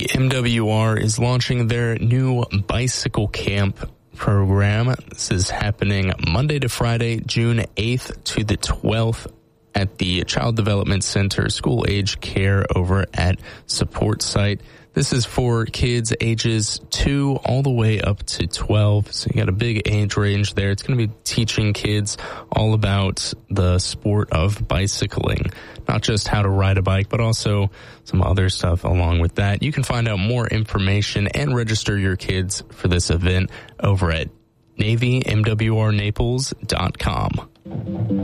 The MWR is launching their new bicycle camp program. This is happening Monday to Friday, June 8th to the 12th at the Child Development Center School Age Care over at Support Site. This is for kids ages 2 all the way up to 12. So you got a big age range there. It's going to be teaching kids all about the sport of bicycling, not just how to ride a bike, but also some other stuff along with that. You can find out more information and register your kids for this event over at NavyMWRNaples.com.